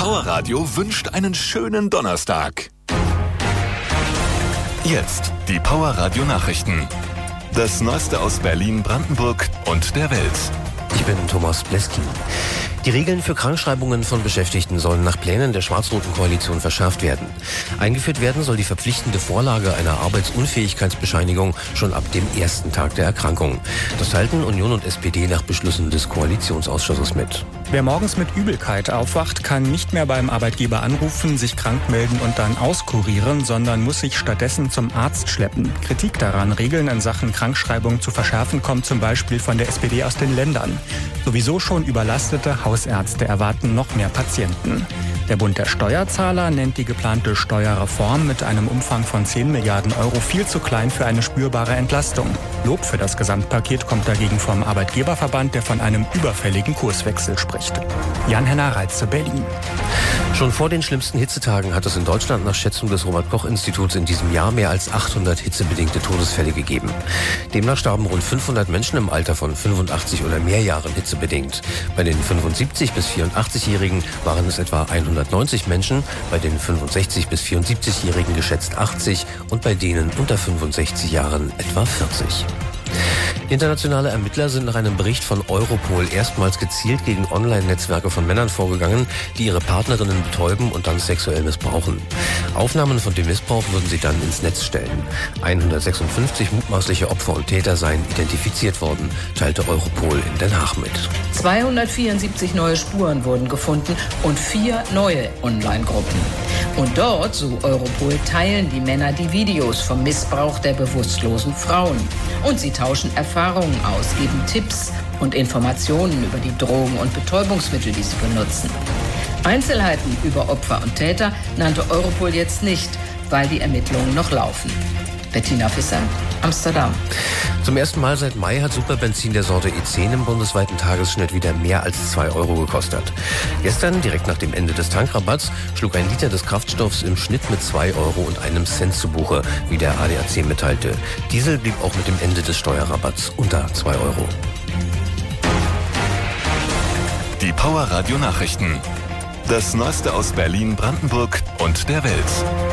Power Radio wünscht einen schönen Donnerstag. Jetzt die Power Radio Nachrichten. Das Neueste aus Berlin, Brandenburg und der Welt. Ich bin Thomas Bleski. Die Regeln für Krankschreibungen von Beschäftigten sollen nach Plänen der schwarz-roten Koalition verschärft werden. Eingeführt werden soll die verpflichtende Vorlage einer Arbeitsunfähigkeitsbescheinigung schon ab dem ersten Tag der Erkrankung. Das teilten Union und SPD nach Beschlüssen des Koalitionsausschusses mit. Wer morgens mit Übelkeit aufwacht, kann nicht mehr beim Arbeitgeber anrufen, sich krank melden und dann auskurieren, sondern muss sich stattdessen zum Arzt schleppen. Kritik daran, Regeln in Sachen Krankschreibung zu verschärfen, kommt zum Beispiel von der SPD aus den Ländern. Sowieso schon überlastete Hausärzte erwarten noch mehr Patienten. Der Bund der Steuerzahler nennt die geplante Steuerreform mit einem Umfang von 10 Milliarden Euro viel zu klein für eine spürbare Entlastung. Lob für das Gesamtpaket kommt dagegen vom Arbeitgeberverband, der von einem überfälligen Kurswechsel spricht. Jan-Henner Reitze, Berlin. Schon vor den schlimmsten Hitzetagen hat es in Deutschland nach Schätzung des Robert-Koch-Instituts in diesem Jahr mehr als 800 hitzebedingte Todesfälle gegeben. Demnach starben rund 500 Menschen im Alter von 85 oder mehr Jahren hitzebedingt. Bei den 75- bis 84-Jährigen waren es etwa 190 Menschen, bei den 65- bis 74-Jährigen geschätzt 80 und bei denen unter 65 Jahren etwa 40. Internationale Ermittler sind nach einem Bericht von Europol erstmals gezielt gegen Online-Netzwerke von Männern vorgegangen, die ihre Partnerinnen betäuben und dann sexuell missbrauchen. Aufnahmen von dem Missbrauch würden sie dann ins Netz stellen. 156 mutmaßliche Opfer und Täter seien identifiziert worden, teilte Europol in Den Haag mit. 274 neue Spuren wurden gefunden und 4 neue Online-Gruppen. Und dort, so Europol, teilen die Männer die Videos vom Missbrauch der bewusstlosen Frauen. Und sie tauschen Erfahrungen aus, geben Tipps und Informationen über die Drogen- und Betäubungsmittel, die sie benutzen. Einzelheiten über Opfer und Täter nannte Europol jetzt nicht, weil die Ermittlungen noch laufen. Bettina Visser, Amsterdam. Zum ersten Mal seit Mai hat Superbenzin der Sorte E10 im bundesweiten Tagesschnitt wieder mehr als 2 Euro gekostet. Gestern, direkt nach dem Ende des Tankrabatts, schlug ein Liter des Kraftstoffs im Schnitt mit 2 Euro und einem Cent zu Buche, wie der ADAC mitteilte. Diesel blieb auch mit dem Ende des Steuerrabatts unter 2 Euro. Die Power Radio Nachrichten. Das Neueste aus Berlin, Brandenburg und der Welt.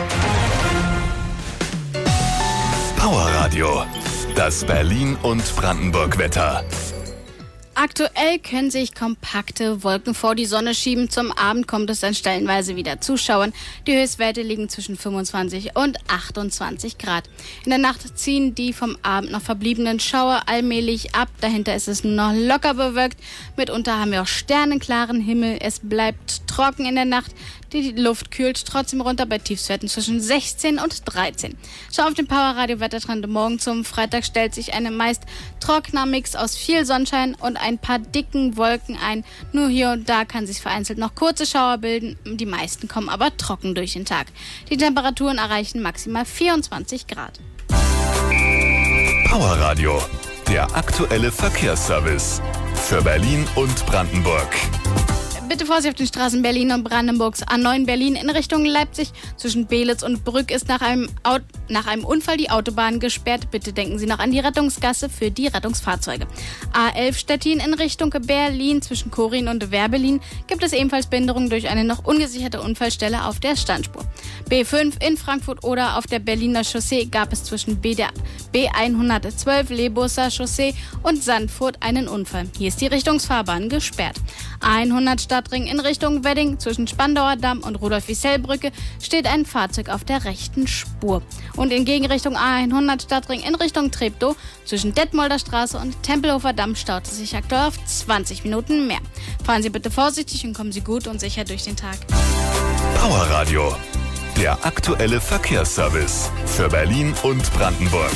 Power Radio. Das Berlin- und Brandenburg-Wetter. Aktuell können sich kompakte Wolken vor die Sonne schieben. Zum Abend kommt es dann stellenweise wieder zu Schauern. Die Höchstwerte liegen zwischen 25 und 28 Grad. In der Nacht ziehen die vom Abend noch verbliebenen Schauer allmählich ab. Dahinter ist es nur noch locker bewölkt. Mitunter haben wir auch sternenklaren Himmel. Es bleibt trocken in der Nacht. Die Luft kühlt trotzdem runter bei Tiefstwerten zwischen 16 und 13. Schau auf den Power Radio Wettertrend. Morgen zum Freitag stellt sich ein meist trockener Mix aus viel Sonnenschein und ein paar dicken Wolken ein. Nur hier und da kann sich vereinzelt noch kurze Schauer bilden. Die meisten kommen aber trocken durch den Tag. Die Temperaturen erreichen maximal 24 Grad. Power Radio. Der aktuelle Verkehrsservice. Für Berlin und Brandenburg. Bitte Vorsicht auf den Straßen Berlin und Brandenburgs. A9 Berlin in Richtung Leipzig. Zwischen Beelitz und Brück ist nach einem Unfall die Autobahn gesperrt. Bitte denken Sie noch an die Rettungsgasse für die Rettungsfahrzeuge. A11 Stettin in Richtung Berlin. Zwischen Korin und Werbelin gibt es ebenfalls Behinderungen durch eine noch ungesicherte Unfallstelle auf der Standspur. B5 in Frankfurt oder auf der Berliner Chaussee gab es zwischen B112 Lebusser Chaussee und Sandfurt einen Unfall. Hier ist die Richtungsfahrbahn gesperrt. A100 Stadtring in Richtung Wedding zwischen Spandauer Damm und Rudolf-Wiesel-Brücke steht ein Fahrzeug auf der rechten Spur. Und in Gegenrichtung A100 Stadtring in Richtung Treptow zwischen Detmolder Straße und Tempelhofer Damm staut es sich aktuell auf 20 Minuten mehr. Fahren Sie bitte vorsichtig und kommen Sie gut und sicher durch den Tag. Power Radio. Der aktuelle Verkehrsservice für Berlin und Brandenburg.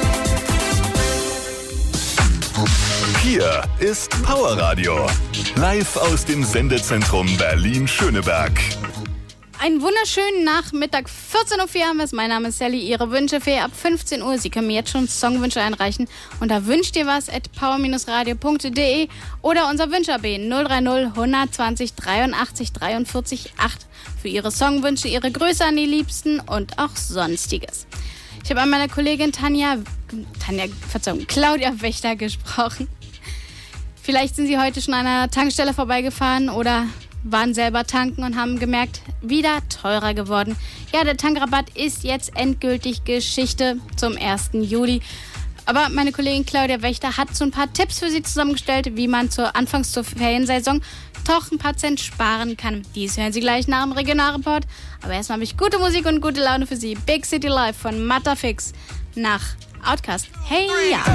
Hier ist Power Radio. Live aus dem Sendezentrum Berlin-Schöneberg. Einen wunderschönen Nachmittag. 14.04 Uhr haben wir es. Mein Name ist Sally. Ihre Wünschefee ab 15 Uhr. Sie können mir jetzt schon Songwünsche einreichen. Und da wünscht ihr was @power-radio.de oder unser Wünsch-AB 030 120 83 43 8 für Ihre Songwünsche, Ihre Grüße an die Liebsten und auch Sonstiges. Ich habe an meine Kollegin Claudia Wächter gesprochen. Vielleicht sind Sie heute schon an einer Tankstelle vorbeigefahren oder waren selber tanken und haben gemerkt, wieder teurer geworden. Ja, der Tankrabatt ist jetzt endgültig Geschichte zum 1. Juli. Aber meine Kollegin Claudia Wächter hat so ein paar Tipps für Sie zusammengestellt, wie man zur Feriensaison doch ein paar Cent sparen kann. Dies hören Sie gleich nach dem Regionalreport. Aber erstmal habe ich gute Musik und gute Laune für Sie. Big City Life von Matterfix nach Outcast. Hey, ja!